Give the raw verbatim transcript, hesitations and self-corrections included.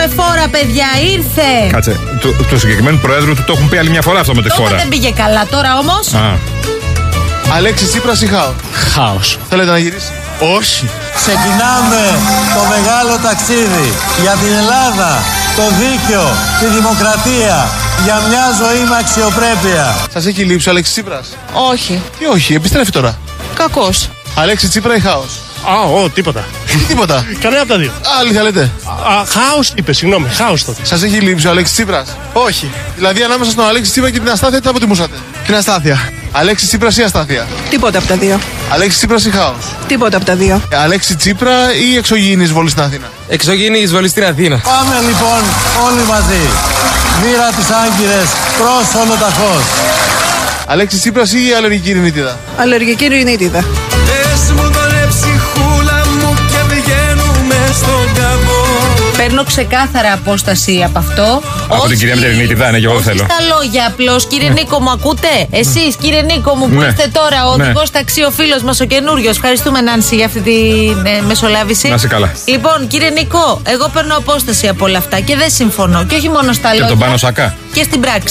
με φόρα, παιδιά, ήρθε. Κάτσε, του, του συγκεκριμένου προέδρου του το έχουν πει άλλη μια φορά αυτό με τη φόρα. Δεν πήγε καλά, τώρα όμως. Α. Αλέξη Τσίπρας ή χάος? Χάος. Θέλετε να γυρίσει? Όχι. Ξεκινάμε το μεγάλο ταξίδι για την Ελλάδα, το δίκαιο, τη δημοκρατία, για μια ζωή με αξιοπρέπεια. Σας έχει λείψει ο Αλέξης Τσίπρας? Όχι. Τι όχι, επιστρέφει τώρα. Κακός. Αλέξη Τσίπρα ή χάος? Α, ο, τίποτα. Τι τίποτα. Κανένα από τα δύο. Α, αλήθεια λέτε? Α, χάος είπε, συγγνώμη, χάος τότε. Σας έχει λείψει ο Αλέξης Τσίπρας? Όχι. Δηλαδή ανάμεσα στον Αλέξη Τσίπρα και την Αστάθεια τι θα προτιμούσατε? Την Αστάθεια. Αλέξη Τσίπρας ή Αστάθεια? Τίποτα από τα δύο. Αλέξη Τσίπρας ή χάος? Τίποτα από τα δύο. Ε, Αλέξη Τσίπρα ή εξωγήινη εισβολή στην Αθήνα? Εξωγήινη εισβολή στην Αθήνα. Πάμε λοιπόν όλοι μαζί. Μοίρα τις άγκυρες προς ολοταχώς. Αλέξη Τσίπρας ή η αλλεργική ρινίτιδα? Αλλεργική ρινίτιδα. Πες μου το ρε ψυχούλα μου και βγαίνουμε στον καβό. Παίρνω ξεκάθαρα απόσταση από αυτό. Από όχι, την κυρία με την Ρινίτιδα, ναι, και εγώ όχι θέλω. στα λόγια απλώς. Κύριε ναι. Νίκο, μου ακούτε? Εσείς, κύριε Νίκο μου, που ναι. είστε τώρα ο ναι. οδηγός ταξί, ο φίλος μας, ο καινούριος. Ευχαριστούμε, Νάνση, για αυτή τη ε, μεσολάβηση. Να είσαι καλά. Λοιπόν, κύριε Νίκο, εγώ παίρνω απόσταση από όλα αυτά και δεν συμφωνώ. Και όχι μόνο στα και λόγια. Και τον Πάνο Σακά. Και στην πράξη.